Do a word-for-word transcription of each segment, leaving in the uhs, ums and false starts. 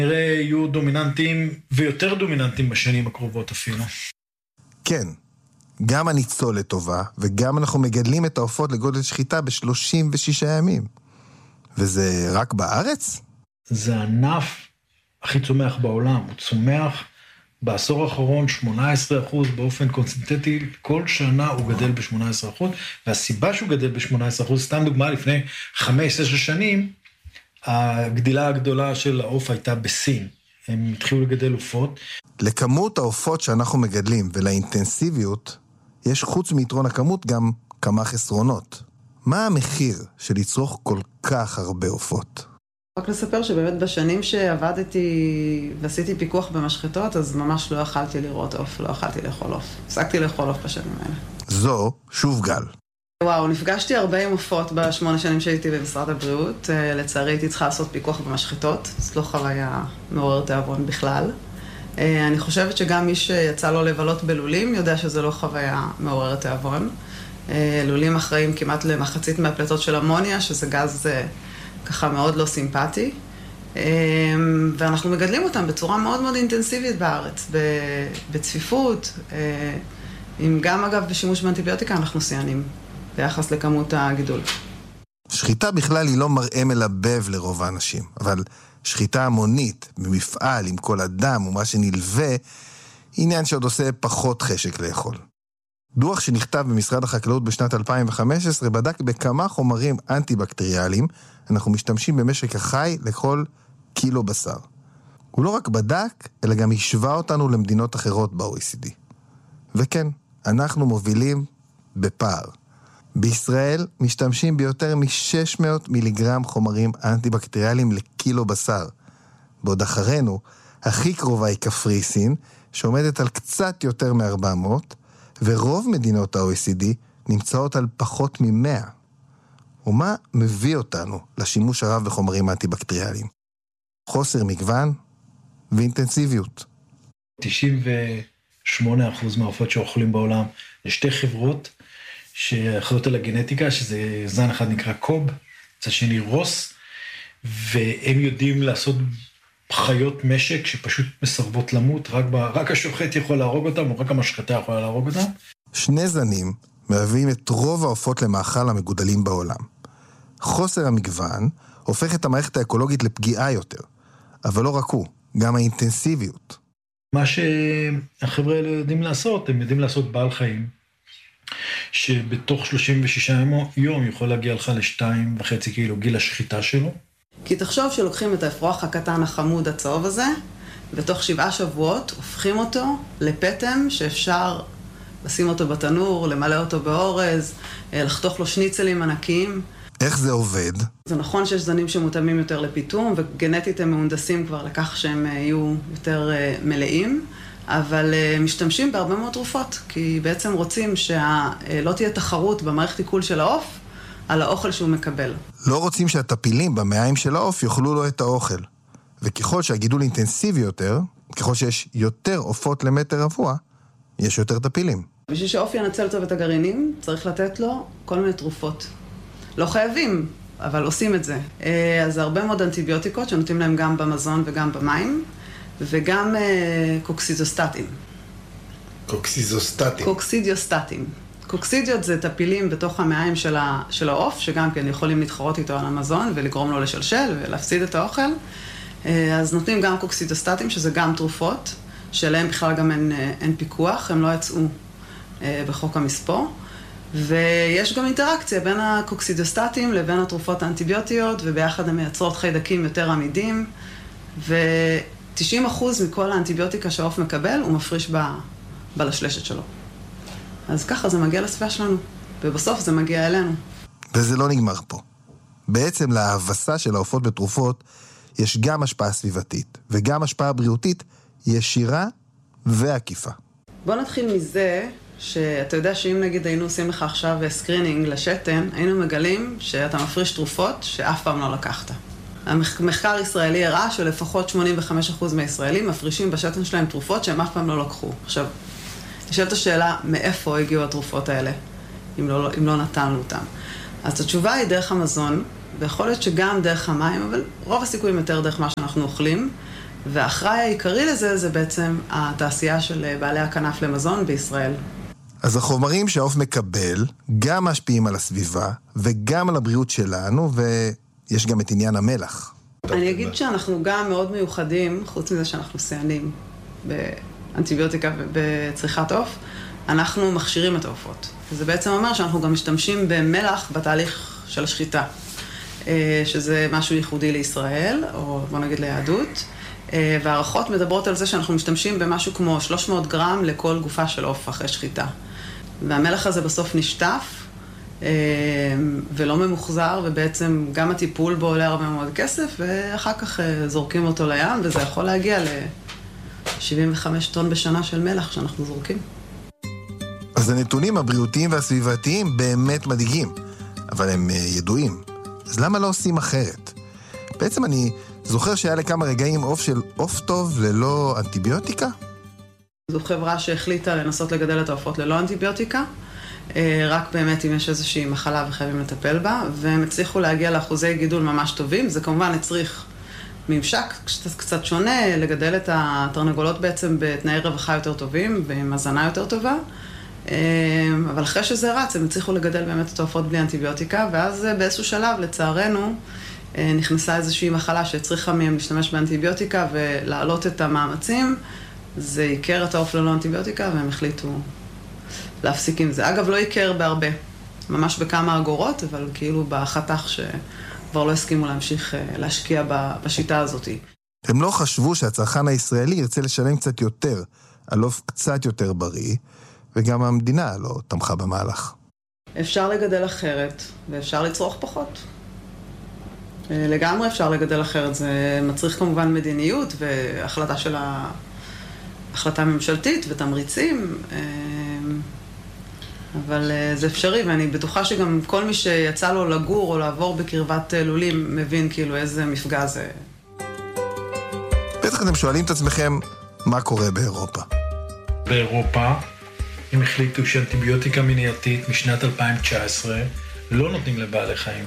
נראה יהיו דומיננטים ויותר דומיננטים בשנים הקרובות אפילו. כן, גם הניצולת טובה, וגם אנחנו מגדלים את העופות לגודל שחיטה ב-שלושים ושישה ימים. וזה רק בארץ? זה הענף הכי צומח בעולם. הוא צומח בעשור האחרון שמונה עשרה אחוז באופן קונסיסטנטי, כל שנה הוא גדל ב-שמונה עשרה אחוז, והסיבה שהוא גדל ב-שמונה עשרה אחוז, סתם דוגמה, לפני חמש עשרה שנים, הגדילה הגדולה של העוף הייתה בסין. הם התחילו לגדל עופות. לכמות העופות שאנחנו מגדלים ולאינטנסיביות, יש חוץ מיתרון הכמות גם כמה חסרונות. מה המחיר של לצרוך כל כך הרבה עופות? רק לספר שבאמת בשנים שעבדתי ועשיתי פיקוח במשחטות, אז ממש לא אכלתי לראות עוף, לא אכלתי לאכול עוף. הפסקתי לאכול עוף בשנים האלה. זו שוב גל. וואו, נפגשתי הרבה עם עופות בשמונה שנים שהייתי במשרד הבריאות. לצערי הייתי צריכה לעשות פיקוח במשחטות, זאת לא חוויה מעוררת תיאבון בכלל. אני חושבת שגם מי שיצא לו לבלות בלולים יודע שזה לא חוויה מעוררת תיאבון. לולים אחראים כמעט למחצית מהפליטות של אמוניה, שזה גז ככה מאוד לא סימפטי. ואנחנו מגדלים אותם בצורה מאוד מאוד אינטנסיבית בארץ, בצפיפות, עם גם אגב בשימוש באנטיביוטיקה אנחנו סיינים ביחס לכמות הגידול. שחיטה בכלל היא לא מראה מלבב לרוב האנשים, אבל שחיטה המונית במפעל עם כל אדם ומה שנלווה, עניין שעוד עושה פחות חשק לאכול. דוח שנכתב במשרד החקלאות בשנת אלפיים וחמש עשרה בדק בכמה חומרים אנטי-בקטריאליים אנחנו משתמשים במשק החי לכל קילו בשר. הוא לא רק בדק, אלא גם השווה אותנו למדינות אחרות ב-או אי סי די. וכן, אנחנו מובילים בפער. בישראל משתמשים ביותר מ-שש מאות מיליגרם חומרים אנטי-בקטריאליים לקילו בשר. בעוד אחרינו, הכי קרובה היא קפריסין, שעומדת על קצת יותר מ-ארבע מאות, ורוב מדינות ה-או אי סי די נמצאות על פחות מ-מאה. ומה מביא אותנו לשימוש הרב בחומרים אנטי-בקטריאליים? חוסר מגוון ואינטנסיביות. תשעים ושמונה אחוז מהעופות שאוכלים בעולם, יש שתי חברות שאחראיות על הגנטיקה, שזה זן אחד נקרא קוב, זה שני רוס, והם יודעים לעשות חיות משק שפשוט מסרבות למות, רק, ב, רק השוחט יכול להרוג אותם, או רק המשחטה יכולה להרוג אותם. שני זנים מהווים את רוב העופות למאכל המגודלים בעולם. חוסר המגוון הופך את המערכת האקולוגית לפגיעה יותר, אבל לא רק הוא, גם האינטנסיביות. מה שהחבר'ה האלה יודעים לעשות, הם יודעים לעשות בעל חיים, שבתוך שלושים ושישה יום יכול להגיע לך לשתיים וחצי קילו גיל השחיטה שלו. כי תחשוב שלוקחים את האפרוח הקטן החמוד הצהוב הזה, ותוך שבעה שבועות הופכים אותו לפטם שאפשר לשים אותו בתנור, למלא אותו באורז, לחתוך לו שניצלים ענקיים. איך זה עובד? זה נכון שיש זנים שמותאמים יותר לפיתום, וגנטית הם מהונדסים כבר לכך שהם יהיו יותר מלאים, אבל משתמשים בהרבה מאוד תרופות, כי בעצם רוצים שלא תהיה תחרות במערכת עיכול של העוף, על האוכל שהוא מקבל. לא רוצים שהטפילים במעיים של העוף יאכלו לו את האוכל. וככל שהגידול אינטנסיבי יותר, ככל שיש יותר עופות למטר רבוע, יש יותר טפילים. בשביל שהעוף ינצל טוב את הגרעינים, צריך לתת לו כל מיני תרופות. לא חייבים, אבל עושים את זה. אז הרבה מאוד אנטיביוטיקות שנותנים להם גם במזון וגם במים, וגם קוקסיזוסטטים. קוקסיזוסטטים. קוקסידיוסטטים. קוקסידיות זה טפילים בתוך המעיים של, ה, של העוף, שגם כן יכולים להתחרות איתו על המזון ולגרום לו לשלשל ולהפסיד את האוכל. אז נותנים גם קוקסידוסטטים, שזה גם תרופות, שלהם בכלל גם אין, אין פיקוח, הם לא יצאו בחוק המספור. ויש גם אינטראקציה בין הקוקסידוסטטים לבין התרופות האנטיביוטיות, וביחד הם מייצרות חיידקים יותר עמידים, ו-תשעים אחוז מכל האנטיביוטיקה שהעוף מקבל הוא מפריש ב, בלשלשת שלו. אז ככה זה מגיע לסביבה שלנו, ובסוף זה מגיע אלינו. וזה לא נגמר פה. בעצם להאבסה של העופות בתרופות יש גם השפעה סביבתית, וגם השפעה בריאותית ישירה ועקיפה. בוא נתחיל מזה שאתה יודע שאם נגיד היינו עושים לך עכשיו סקרינינג לשתן, היינו מגלים שאתה מפריש תרופות שאף פעם לא לקחת. המחקר ישראלי הראה שלפחות שמונים וחמישה אחוז מהישראלים מפרישים בשתן שלהם תרופות שהם אף פעם לא לקחו. עכשיו, נשאלת השאלה, מאיפה הגיעו התרופות האלה, אם לא, אם לא נתנו אותם? אז התשובה היא דרך המזון, ויכול להיות שגם דרך המים, אבל רוב הסיכויים יותר דרך מה שאנחנו אוכלים, והאחראי העיקרי לזה זה בעצם התעשייה של בעלי הכנף למזון בישראל. אז החומרים שהעוף מקבל גם משפיעים על הסביבה וגם על הבריאות שלנו, ויש גם את עניין המלח. אני אגיד שאנחנו גם מאוד מיוחדים, חוץ מזה שאנחנו סיינים באנטיביוטיקה ובצריכת עוף, אנחנו מכשירים את העופות. זה בעצם אומר שאנחנו גם משתמשים במלח בתהליך של השחיטה, שזה משהו ייחודי לישראל, או בוא נגיד ליהדות, והערכות מדברות על זה שאנחנו משתמשים במשהו כמו שלוש מאות גרם לכל גופה של עוף אחרי שחיטה. והמלח הזה בסוף נשטף ולא ממוחזר, ובעצם גם הטיפול בו עולה הרבה מאוד כסף, ואחר כך זורקים אותו לים, וזה יכול להגיע ל-שבעים וחמישה טון בשנה של מלח שאנחנו זורקים. אז הנתונים הבריאותיים והסביבתיים באמת מדאיגים, אבל הם ידועים. אז למה לא עושים אחרת? בעצם אני זוכר שהיה לכמה רגעים עוף של עוף טוב ללא אנטיביוטיקה? זו חברה שהחליטה לנסות לגדל את העופות ללא אנטיביוטיקה, רק באמת אם יש איזושהי מחלה וחייבים לטפל בה, והם הצליחו להגיע לאחוזי גידול ממש טובים. זה כמובן הצריך ממשק קצת, קצת שונה, לגדל את התרנגולות בעצם בתנאי רווחה יותר טובים ועם הזנה יותר טובה, אבל אחרי שזה רץ, הם הצליחו לגדל באמת את העופות בלי אנטיביוטיקה, ואז באיזשהו שלב, לצערנו, נכנסה איזושהי מחלה שהצריכה מהם להשתמש באנטיביוטיקה ולהעלות את המאמצים. זה עיקר את העוף ללא אנטיביוטיקה, והם החליטו להפסיק עם זה. אגב, לא עיקר בהרבה, ממש בכמה אגורות, אבל כאילו בחתך שכבר לא הסכימו להמשיך להשקיע בשיטה הזאת. הם לא חשבו שהצרכן הישראלי ירצה לשלם קצת יותר, על עוף קצת יותר בריא, וגם המדינה לא תמכה במהלך. אפשר לגדל אחרת, ואפשר לצרוך פחות. לגמרי אפשר לגדל אחרת. זה מצריך כמובן מדיניות והחלטה של ה... החלטה ממשלתית ותמריצים, אבל זה אפשרי, ואני בטוחה שגם כל מי שיצא לו לגור או לעבור בקרבת לולים מבין כאילו איזה מפגע זה. בטח אתם שואלים את עצמכם, מה קורה באירופה? באירופה הם החליטו שאנטיביוטיקה מניעתית משנת אלפיים תשע עשרה לא נותנים לבעלי חיים,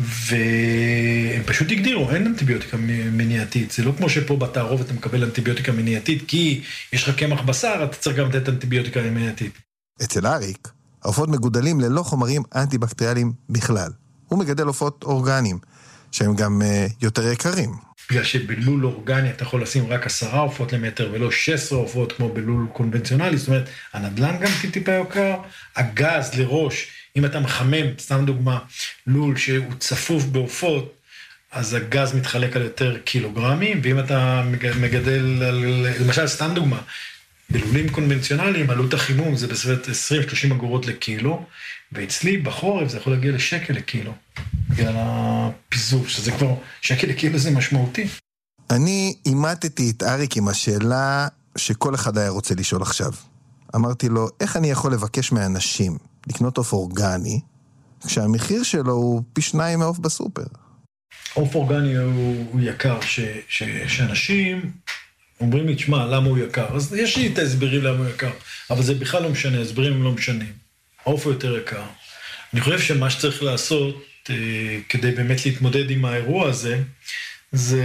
והם פשוט הגדירו, אין אנטיביוטיקה מניעתית. זה לא כמו שפה בתערובת אתה מקבל אנטיביוטיקה מניעתית, כי יש לך קמח בשר, אתה צריך גם לתת אנטיביוטיקה מניעתית. אצל אריק, העופות מגודלים ללא חומרים אנטי-בקטריאליים בכלל. הוא מגדל עופות אורגניים, שהם גם uh, יותר יקרים. בגלל שבלול אורגני אתה יכול לשים רק עשרה עופות למטר, ולא שש עשרה עופות כמו בלול קונבנציונלי. זאת אומרת, הנדלן גם טיפה יקר, הגז לראש, אם אתה מחמם, סתם דוגמה, לול שהוא צפוף בעופות, אז הגז מתחלק על יותר קילוגרמים, ואם אתה מגדל, למשל, סתם דוגמה, בלולים קונבנציונליים, עלות החימום זה בסביבות עשרים שלושים אגורות לקילו, ואצלי בחורף זה יכול להגיע לשקל לקילו, בגלל הפיזור, שזה כבר, שקל לקילו זה משמעותי. אני אימתתי את אריק עם השאלה שכל אחד היה רוצה לשאול עכשיו. אמרתי לו, איך אני יכול לבקש מאנשים לקנות עוף אורגני, כשהמחיר שלו הוא פי שניים מעוף בסופר? עוף אורגני הוא, הוא יקר, ש, ש, שאנשים אומרים לי, תשמע, למה הוא יקר? אז יש לי את ההסברים למה הוא יקר, אבל זה בכלל לא משנה, ההסברים הם לא משנים. העוף הוא יותר יקר. אני חושב שמה שצריך לעשות, אה, כדי באמת להתמודד עם האירוע הזה, זה,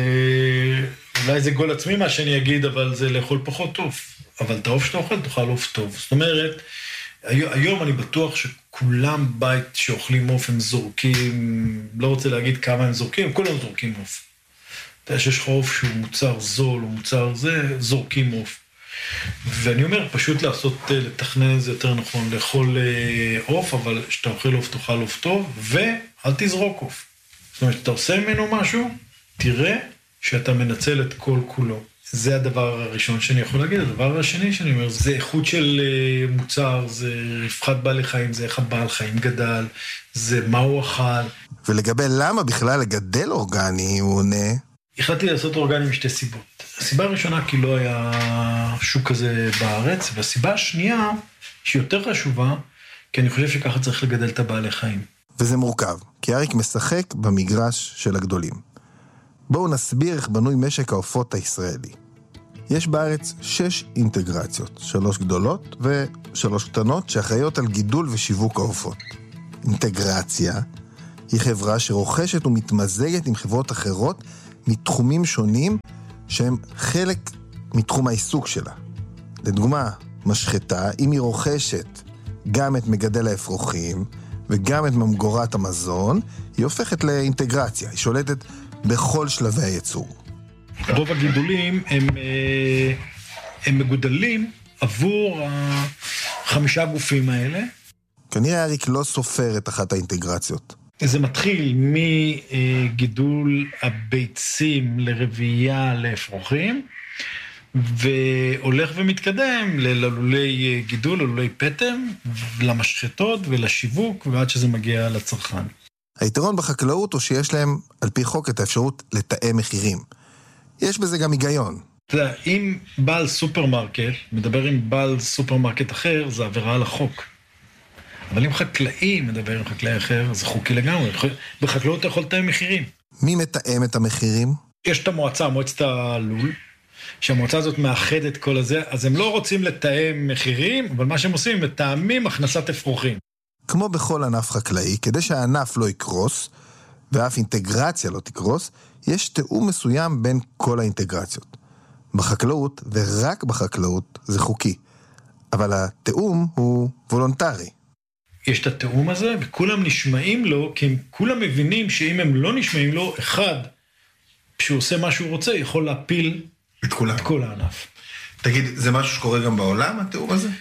אולי זה גול עצמי מה שאני אגיד, אבל זה לאכול פחות עוף. אבל את העוף שאתה אוכל, תאכל עוף טוב. זאת אומרת, היום אני בטוח שכולם בית שאוכלים עוף הם זורקים, לא רוצה להגיד כמה הם זורקים, כולם זורקים עוף. אתה יודע שיש לך עוף שהוא מוצר זול או מוצר זה, זורקים עוף. ואני אומר, פשוט לעשות, לתכנן את זה יותר נכון, לאכול עוף, אבל שאתה אוכל עוף, תאכל עוף טוב, ואל תזרוק עוף. זאת אומרת, אתה עושה ממנו משהו, תראה שאתה מנצל את כל כולו. זה הדבר הראשון שאני יכול להגיד. הדבר השני שאני אומר, זה איכות של מוצר, זה רווחת בעלי חיים, זה איך הבעל חיים גדל, זה מה הוא אכל. ולגבי למה בכלל לגדל אורגני, הוא עונה? החלטתי לעשות אורגני משתי סיבות. הסיבה הראשונה כי לא היה שוק כזה בארץ, והסיבה השנייה, שהיא יותר חשובה, כי אני חושב שככה צריך לגדל את הבעלי חיים. וזה מורכב, כי אריק משחק במגרש של הגדולים. בואו נסביר איך בנוי משק העופות הישראלי. יש בארץ שש אינטגרציות, שלוש גדולות ושלוש קטנות, שאחראיות על גידול ושיווק העופות. אינטגרציה היא חברה שרוכשת ומתמזגת עם חברות אחרות מתחומים שונים, שהם חלק מתחום העיסוק שלה. לדוגמה, משחטה, אם היא רוכשת גם את מגדל האפרוחים וגם את ממגורת המזון, היא הופכת לאינטגרציה, היא שולטת בכל שלבי הייצור. רוב הגידולים הם, הם מגודלים עבור החמישה גופים האלה. כנראה אריק לא סופר את אחת האינטגרציות. זה מתחיל מגידול הביצים לרבייה לאפרוחים, והולך ומתקדם ללולי גידול, ללולי פטם, למשחטות ולשיווק, ועד שזה מגיע לצרכן. היתרון בחקלאות הוא שיש להם על פי חוק את האפשרות לתאם מחירים. יש בזה גם היגיון. אתה יודע, אם בעל סופרמרקט מדבר עם בעל סופרמרקט אחר, זה עבירה על החוק. אבל אם חקלאי מדבר עם חקלאי אחר, זה חוקי לגמרי. בחקלאות אתה יכול לתאם מחירים. מי מתאם את המחירים? יש את המועצה, מועצת הלול, שהמועצה הזאת מאחדת כל הזה, אז הם לא רוצים לתאם מחירים, אבל מה שהם עושים, הם מתאמים הכנסת אפרוחים. כמו בכל ענף חקלאי, כדי שהענף לא יקרוס, ואף אינטגרציה לא תקרוס, יש תאום מסוים בין כל האינטגרציות. בחקלאות, ורק בחקלאות, זה חוקי. אבל התאום הוא וולונטרי. יש את התאום הזה, וכולם נשמעים לו, כי הם כולם מבינים שאם הם לא נשמעים לו, אחד, כשהוא עושה מה שהוא רוצה, יכול להפיל את כולם. את כל הענף. תגיד, זה משהו שקורה גם בעולם, התאום הזה?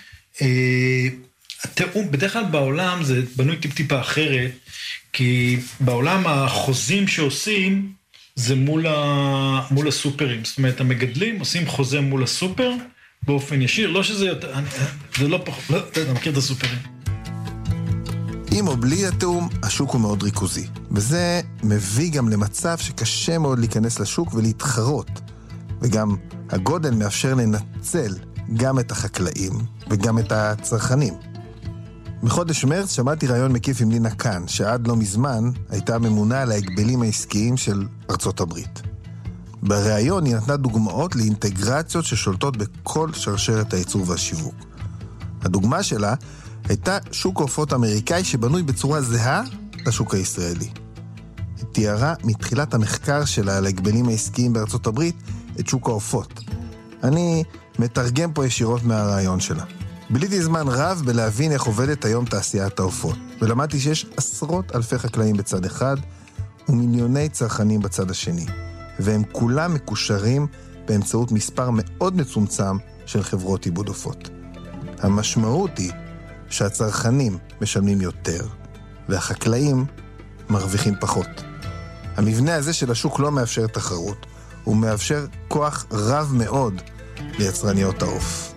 התאום, בדרך כלל בעולם זה בנוי טיפ-טיפה אחרת, כי בעולם החוזים שעושים, זה מול, ה... מול הסופרים. זאת אומרת, המגדלים עושים חוזה מול הסופר, באופן ישיר, לא שזה יותר, זה לא פחות, לא, אתה מכיר את הסופרים. עם או בלי התאום, השוק הוא מאוד ריכוזי. וזה מביא גם למצב שקשה מאוד להיכנס לשוק ולהתחרות. וגם הגודל מאפשר לנצל גם את החקלאים וגם את הצרכנים. בחודש מרץ שמעתי רעיון מקיף עם לינה קאן, שעד לא מזמן הייתה ממונה על ההגבלים העסקיים של ארצות הברית. בראיון היא נתנה דוגמאות לאינטגרציות ששולטות בכל שרשרת הייצור והשיווק. הדוגמה שלה הייתה שוק העופות אמריקאי שבנוי בצורה זהה לשוק הישראלי. היא תיארה מתחילת המחקר שלה על ההגבלים העסקיים בארצות הברית את שוק העופות. אני מתרגם פה ישירות מהרעיון שלה. ביליתי זמן רב בלהבין איך עובדת היום תעשיית העופות, ולמדתי שיש עשרות אלפי חקלאים בצד אחד ומיליוני צרכנים בצד השני, והם כולם מקושרים באמצעות מספר מאוד מצומצם של חברות עיבוד עופות. המשמעות היא שהצרכנים משלמים יותר, והחקלאים מרוויחים פחות. המבנה הזה של השוק לא מאפשר תחרות, הוא מאפשר כוח רב מאוד ליצרניות העוף.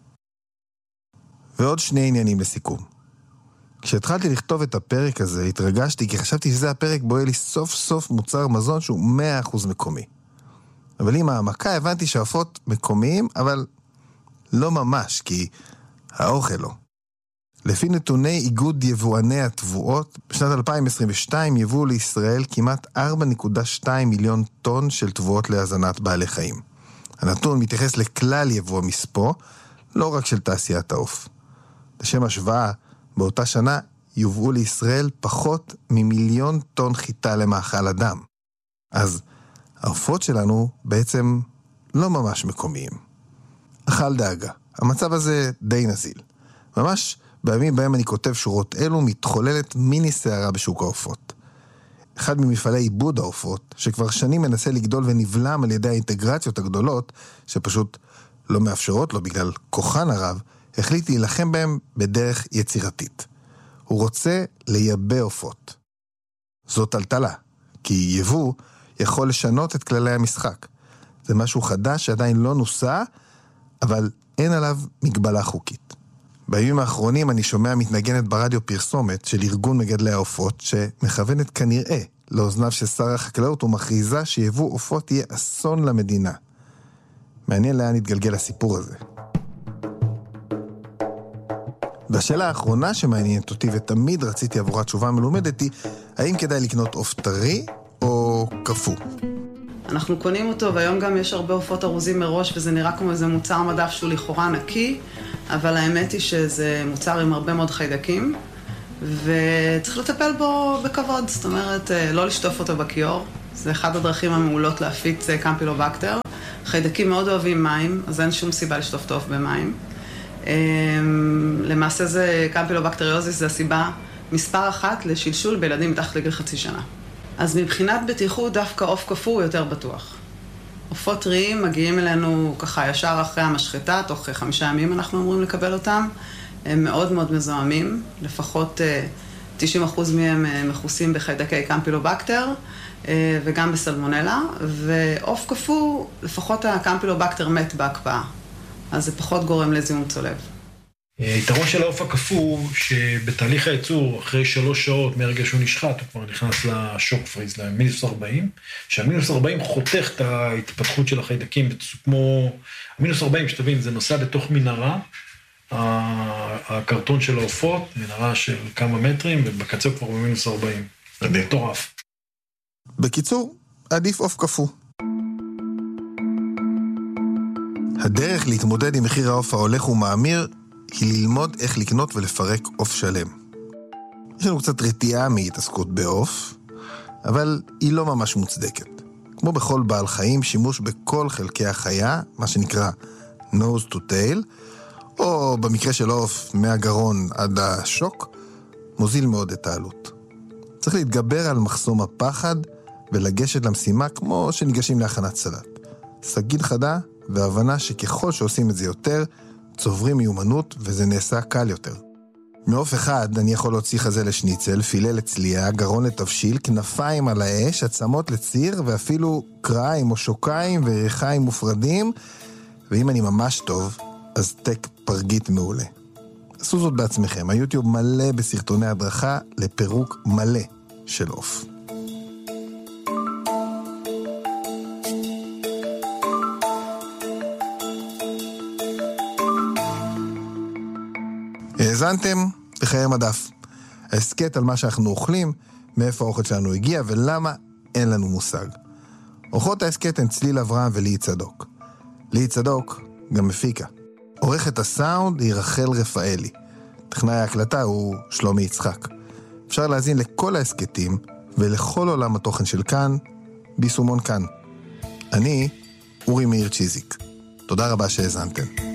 ועוד שני עניינים לסיכום. כשהתחלתי לכתוב את הפרק הזה, התרגשתי כי חשבתי שזה הפרק בו יהיה לי סוף סוף מוצר מזון שהוא מאה אחוז מקומי. אבל עם העמקה הבנתי שהעופות מקומיים, אבל לא ממש, כי האוכל לא. לפי נתוני איגוד יבואני התבואות, בשנת אלפיים עשרים ושתיים יבואו לישראל כמעט ארבע נקודה שתיים מיליון טון של תבואות להזנת בעלי חיים. הנתון מתייחס לכלל יבוא המספוא, לא רק של תעשיית העוף. לשם השוואה, באותה שנה יובאו לישראל פחות ממיליון טון חיטה למאכל אדם. אז העופות שלנו בעצם לא ממש מקומיים. אכל דאגה. המצב הזה די נזיל. ממש בימים בהם אני כותב שורות אלו מתחוללת מיני סערה בשוק העופות. אחד ממפעלי עיבוד העופות, שכבר שנים מנסה לגדול ונבלם על ידי האינטגרציות הגדולות, שפשוט לא מאפשרות לו בגלל כוחן הרב, החליט להילחם בהם בדרך יצירתית. הוא רוצה לייבא עופות. זאת טלטלה, כי יבוא יכול לשנות את כללי המשחק. זה משהו חדש שעדיין לא נוסע, אבל אין עליו מגבלה חוקית. בימים האחרונים אני שומע מתנגנת ברדיו פרסומת של ארגון מגדלי העופות, שמכוונת כנראה לאוזניו של שר החקלאות ומכריזה שיבוא עופות יהיה אסון למדינה. מעניין לאן יתגלגל הסיפור הזה. והשאלה האחרונה שמעניינת אותי ותמיד רציתי עבורה תשובה מלומדת היא, האם כדאי לקנות עוף טרי או קפוא? אנחנו קונים אותו, והיום גם יש הרבה עופות ארוזים מראש, וזה נראה כמו איזה מוצר מדף שהוא לכאורה נקי, אבל האמת היא שזה מוצר עם הרבה מאוד חיידקים, וצריך לטפל בו בכבוד, זאת אומרת, לא לשטוף אותו בכיור, זה אחד הדרכים המעולות להפיץ קמפילובקטר, חיידקים מאוד אוהבים מים, אז אין שום סיבה לשטוף את העוף במים. למעשה זה קמפילובקטריוזיס, זה הסיבה מספר אחת לשלשול בילדים מתחת לגיל חצי שנה. אז מבחינת בטיחות דווקא עוף קפוא הוא יותר בטוח. עופות טריים מגיעים אלינו ככה ישר אחרי המשחטה, תוך חמישה ימים אנחנו אמורים לקבל אותם. הם מאוד מאוד מזוהמים, לפחות תשעים אחוז מהם מכוסים בחיידקי קמפילובקטר וגם בסלמונלה, ועוף קפוא, לפחות הקמפילובקטר מת בהקפאה, אז זה פחות גורם לזיהום צולב. היתרון של העוף הקפוא, שבתהליך הייצור, אחרי שלוש שעות מהרגע שהוא נשחט, הוא כבר נכנס לשוק פריז, למינוס ארבעים, שהמינוס ארבעים חותך את ההתפתחות של החיידקים, כמו המינוס ארבעים, שתבין, זה נוסע בתוך מנהרה, הקרטון של העופות, מנהרה של כמה מטרים, ובקצה כבר במינוס ארבעים. זה מטורף. בקיצור, עדיף עוף קפוא. הדרך להתמודד עם מחיר העוף ההולך ומאמיר, היא ללמוד איך לקנות ולפרק עוף שלם. יש לנו קצת רתיעה מהתעסקות בעוף, אבל היא לא ממש מוצדקת. כמו בכל בעל חיים, שימוש בכל חלקי החיה, מה שנקרא nose to tail, או במקרה של עוף מהגרון עד השוק, מוזיל מאוד את העלות. צריך להתגבר על מחסום הפחד ולגשת למשימה כמו שניגשים להכנת סלט. סגית חדה והבנה שככל שעושים את זה יותר, צוברים מיומנות וזה נעשה קל יותר. מעוף אחד אני יכול להוציא חזה לשניצל, פילה לצלייה, גרון לתבשיל, כנפיים על האש, עצמות לציר ואפילו קריים או שוקיים וריחיים מופרדים, ואם אני ממש טוב, אז טק פרגית מעולה. עשו זאת בעצמכם, היוטיוב מלא בסרטוני הדרכה לפירוק מלא של עוף. האזנתם לחיי מדף. ההסקט על מה שאנחנו אוכלים, מאיפה האוכל שלנו הגיע ולמה אין לנו מושג. אורחות ההסקט הן צליל אברהם ולי צדוק. לי צדוק גם מפיקה. עורכת הסאונד היא רחל רפאלי. טכנאי ההקלטה הוא שלומי יצחק. אפשר להזין לכל ההסקטים ולכל עולם התוכן של כאן ביסומון כאן. אני אורי מאיר צ'יזיק. תודה רבה שהאזנתם.